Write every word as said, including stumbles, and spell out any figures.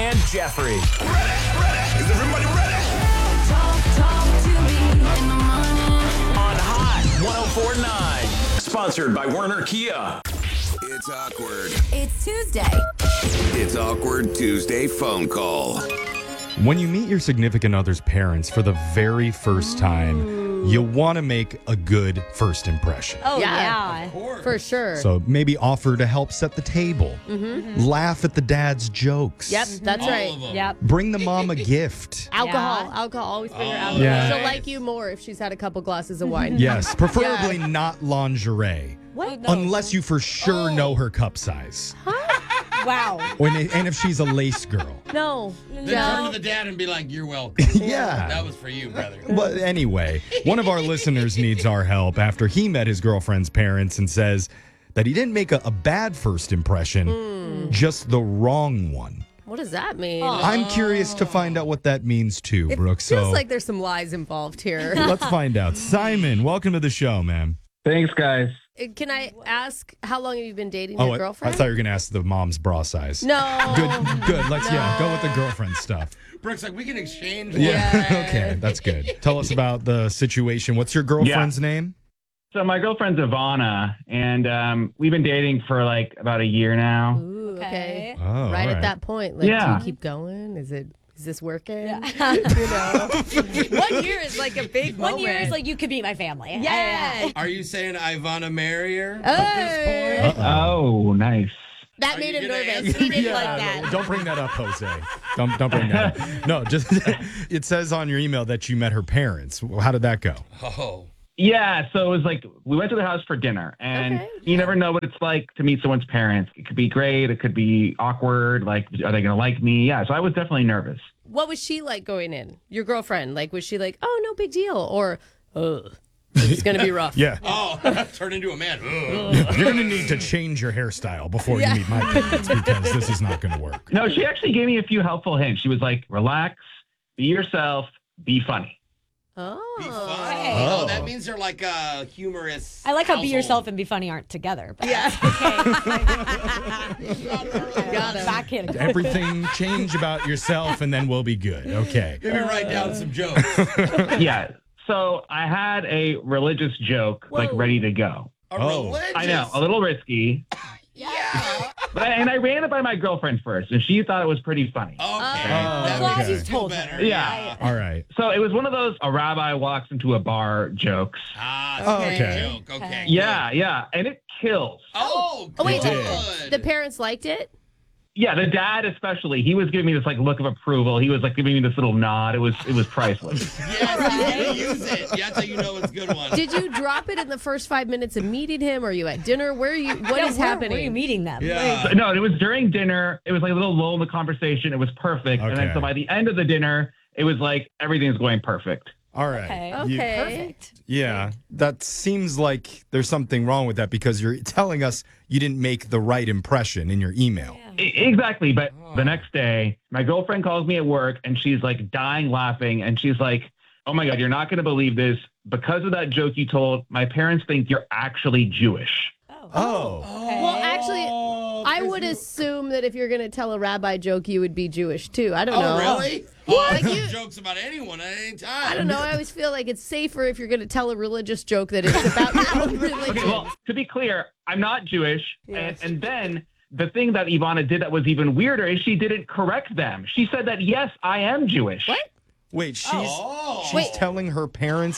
and Jeffrey. Ready, ready. Is everybody ready? Talk, talk to me in the morning. On Hot one oh four point nine. Sponsored by Werner Kia. It's awkward. It's Tuesday. It's Awkward Tuesday phone call. When you meet your significant other's parents for the very first time, you want to make a good first impression. Oh, Yeah. yeah. For sure. So maybe offer to help set the table. Mm-hmm. Laugh at the dad's jokes. Yep, that's All right. of them. Yep. Bring the mom a gift. Alcohol. Yeah. Alcohol. Always bring her Oh, alcohol. yeah. She'll like you more if she's had a couple glasses of wine. Yes, preferably not lingerie. What? Unless you for sure know her cup size. Wow. Or, and if she's a lace girl. No. Then turn No. to the dad and be like, you're welcome. Yeah. That was for you, brother. But anyway, one of our listeners needs our help after he met his girlfriend's parents and says that he didn't make a, a bad first impression, just the wrong one. What does that mean? I'm curious to find out what that means too, It Brooke. feels So like there's some lies involved here. let's find out. Simon, welcome to the show, man. Thanks, guys. Uh, Can I ask how long have you been dating Oh, your I, I girlfriend? thought you were going to ask the mom's bra size. No. Good, good. Let's, yeah, go with the girlfriend stuff. Brooke's like, we can exchange. Yeah. Yeah. Okay, that's good. Tell us about the situation. What's your girlfriend's name? So my girlfriend's Ivana, and um, we've been dating for like about a year now. Ooh, okay. Oh, right all at that point. Like, Yeah. do you keep going? Is it? Is this working? you know, one year is like a big One moment. year is like, you could be my family. yeah. Are you saying Ivana marry her Hey. at this point? Oh, nice. That Are made you him gonna nervous. answer He didn't me? like Yeah, that. no, don't bring that up, Jose. Don't don't bring that up. No, just it says on your email that you met her parents. How did that go? Oh. Yeah, so it was like we went to the house for dinner, and Okay. you never know what it's like to meet someone's parents. It could be great, it could be awkward. Like, are they going to like me? Yeah, so I was definitely nervous. What was she like going in? Your girlfriend? Like, was she like, oh, no big deal? Or, ugh, it's going to be rough? Yeah. Oh, turn into a man. Ugh. You're going to need to change your hairstyle before Yeah. you meet my parents because this is not going to work. No, she actually gave me a few helpful hints. She was like, relax, be yourself, be funny. Oh. Be funny. Oh. Oh, that means they're like a humorous. I like how be household. yourself and be funny aren't together. But Yeah. okay. Got him. Back in. Everything change about yourself and then we'll be good. Okay. Maybe write down some jokes. Yeah, so I had a religious joke like Whoa. ready to go. A Oh. religious. I know, a little risky. Yeah. But I, and I ran it by my girlfriend first, and she thought it was pretty funny. Okay. Oh, That okay. makes you You've feel told better. her. Yeah. All right. So it was one of those a rabbi walks into a bar jokes. Ah, Oh, okay. okay. Joke. Okay. Yeah, yeah, and it kills. Oh, Oh, wait, did. good. the parents liked it? Yeah, the dad especially, he was giving me this like look of approval. He was like giving me this little nod. It was it was priceless. Yes, he's gonna use it. That's how you know it's a good one. Did you drop it in the first five minutes of meeting him? Or are you at dinner? Where are you? What Yeah, is where, happening? Where are you meeting them? Yeah. But no, it was during dinner. It was like a little lull in the conversation. It was perfect. And then Okay. so by the end of the dinner, it was like everything's going perfect. All right. Okay. You- Okay. Perfect. yeah. That seems like there's something wrong with that because you're telling us you didn't make the right impression in your email. E- Exactly. But the next day, my girlfriend calls me at work and she's like dying laughing. And she's like, oh my God, you're not going to believe this. Because of that joke you told, my parents think you're actually Jewish. Oh. Well, actually, Oh, I 'cause would you- assume that if you're going to tell a rabbi joke, you would be Jewish too. I don't Oh, know. really? Oh, I Like tell you- jokes about anyone at any time. I don't know. I always feel like it's safer if you're going to tell a religious joke that it's about your own religion. Okay, well, to be clear, I'm not Jewish. Yes. And, and then the thing that Ivana did that was even weirder is she didn't correct them. She said that, yes, I am Jewish. What? Wait, she's Oh. she's Wait. telling her parents